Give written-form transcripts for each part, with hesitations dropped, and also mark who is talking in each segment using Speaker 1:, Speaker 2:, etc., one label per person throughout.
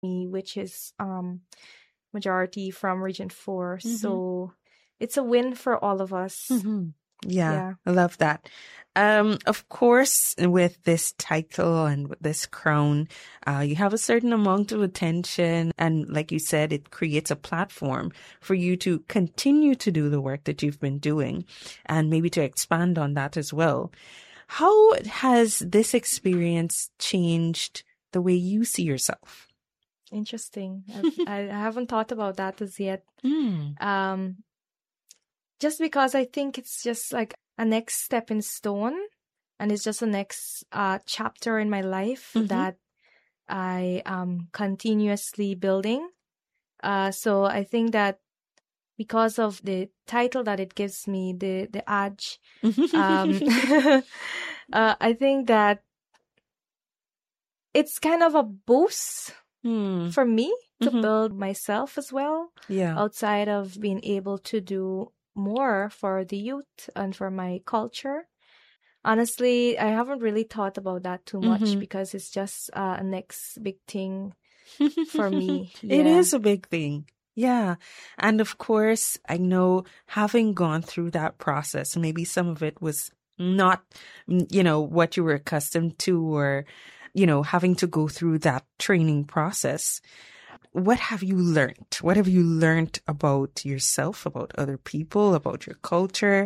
Speaker 1: me, which is majority from Region 4. So it's a win for all of us.
Speaker 2: Yeah, I love that. Of course, with this title and with this crown, you have a certain amount of attention. And like you said, it creates a platform for you to continue to do the work that you've been doing and maybe to expand on that as well. How has this experience changed the way you see yourself?
Speaker 1: Interesting. I haven't thought about that as yet. Just because I think it's just like a next stepping stone, and it's just a next chapter in my life that I am continuously building. So I think that because of the title that it gives me, the Aj, I think that it's kind of a boost for me to build myself as well.
Speaker 2: Yeah.
Speaker 1: Outside of being able to do more for the youth and for my culture. Honestly, I haven't really thought about that too much because it's just a next big thing for me.
Speaker 2: It is a big thing. Yeah. And of course, I know having gone through that process, maybe some of it was not, what you were accustomed to, or, having to go through that training process. What have you learned? What have you learned about yourself, about other people, about your culture?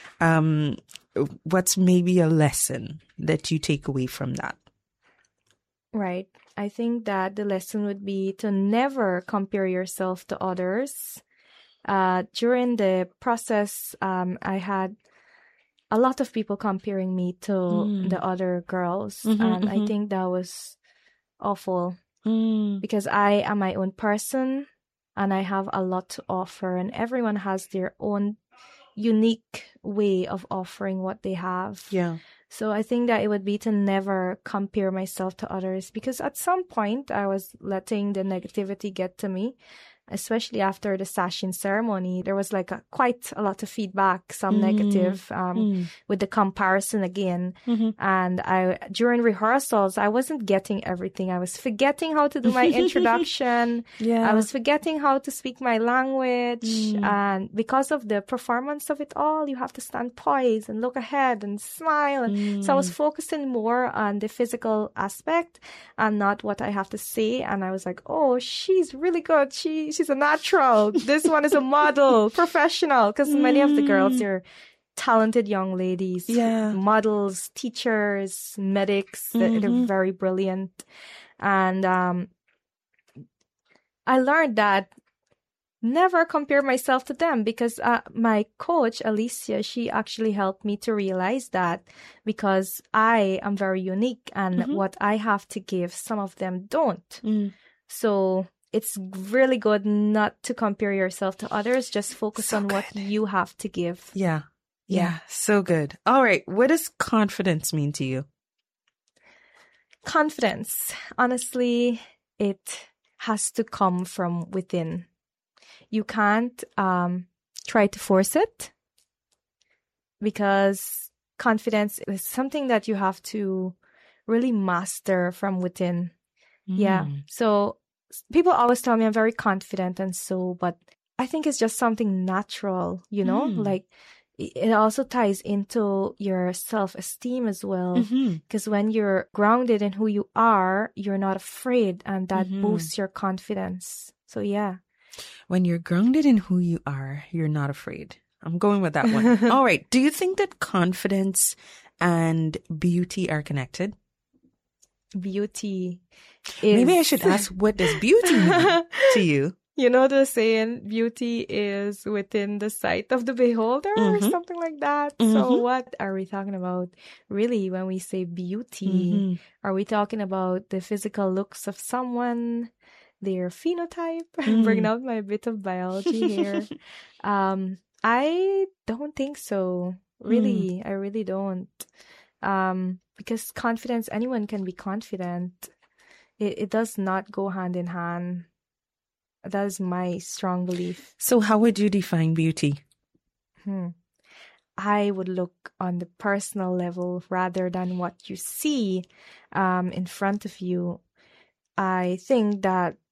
Speaker 2: What's maybe a lesson that you take away from that?
Speaker 1: Right. I think that the lesson would be to never compare yourself to others. During the process, I had a lot of people comparing me to the other girls. And I think that was awful. Because I am my own person and I have a lot to offer, and everyone has their own unique way of offering what they have.
Speaker 2: Yeah.
Speaker 1: So I think that it would be to never compare myself to others, because at some point I was letting the negativity get to me, especially after the sashing ceremony. There was like quite a lot of feedback, some negative, with the comparison again. And during rehearsals, I wasn't getting everything. I was forgetting how to do my introduction. I was forgetting how to speak my language. And because of the performance of it all, you have to stand poised and look ahead and smile. So I was focusing more on the physical aspect and not what I have to say. And I was like, oh, she's really good. She's a natural. This one is a model, professional. Because many of the girls, they're talented young ladies, models, teachers, medics. They're very brilliant. And I learned that never compare myself to them, because my coach, Alicia, she actually helped me to realize that, because I am very unique and what I have to give, some of them don't. So it's really good not to compare yourself to others. Just focus on what you have to give.
Speaker 2: Yeah. So good. All right. What does confidence mean to you?
Speaker 1: Confidence. Honestly, it has to come from within. You can't try to force it, because confidence is something that you have to really master from within. Yeah. So people always tell me I'm very confident but I think it's just something natural, like it also ties into your self-esteem as well. Because when you're grounded in who you are, you're not afraid, and that boosts your confidence. So yeah.
Speaker 2: When you're grounded in who you are, you're not afraid. I'm going with that one. All right. Do you think that confidence and beauty are connected?
Speaker 1: Beauty is...
Speaker 2: Maybe I should ask, what does beauty mean to you?
Speaker 1: You know the saying, beauty is within the sight of the beholder or something like that. So what are we talking about really when we say beauty? Are we talking about the physical looks of someone, their phenotype? Bringing out my bit of biology here. I don't think so. Really, I really don't. Because confidence, anyone can be confident. It does not go hand in hand. That is my strong belief.
Speaker 2: So how would you define beauty?
Speaker 1: I would look on the personal level rather than what you see in front of you. I think that